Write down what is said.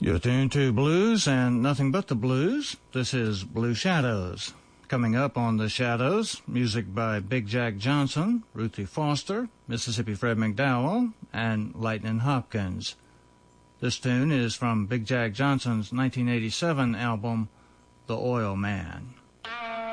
You're tuned to blues and nothing but the blues. This is Blue Shadows. Coming up on the Shadows, music by Big Jack Johnson, Ruthie Foster, Mississippi Fred McDowell, and Lightnin' Hopkins. This tune is from Big Jack Johnson's 1987 album, The Oil Man.